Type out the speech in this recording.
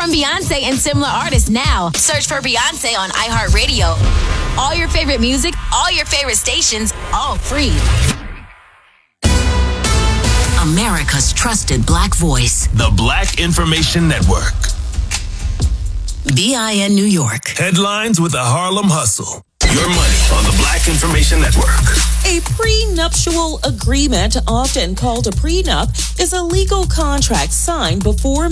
from Beyonce and similar artists now. Search for Beyonce on iHeartRadio. All your favorite music, all your favorite stations, all free. America's trusted Black voice. The Black Information Network. BIN New York. Headlines with the Harlem Hustle. Your money on the Black Information Network. A prenuptial agreement, often called a prenup, is a legal contract signed before